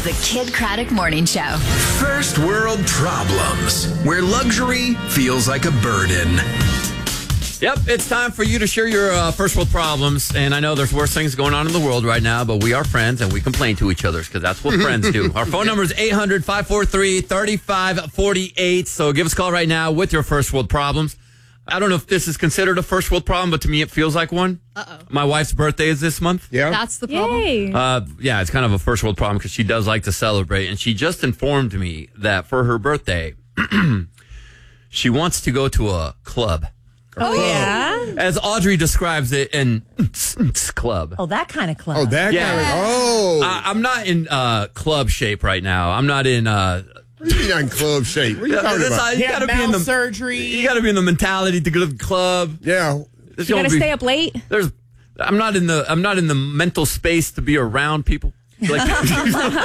the Kid Craddock Morning Show. First world problems, where luxury feels like a burden. Yep, it's time for you to share your first world problems. And I know there's worse things going on in the world right now, but we are friends and we complain to each other because that's what friends do. Our phone number is 800-543-3548. So give us a call right now with your first world problems. I don't know if this is considered a first world problem, but to me it feels like one. Uh-oh. My wife's birthday is this month. Yeah. That's the problem. Yay. Yeah, it's kind of a first world problem because she does like to celebrate. And she just informed me that for her birthday, she wants to go to a club. Oh, yeah? As Audrey describes it, an club. Oh, that kind of club. Oh, that Yeah. kind of. Oh. I'm not in club shape right now. I'm not in... What do you mean on club shape? What are you talking about? You gotta be in the surgery. You gotta be in the mentality to go to the club. Yeah. There's You gonna gotta be- stay up late? I'm not in the mental space to be around people. Like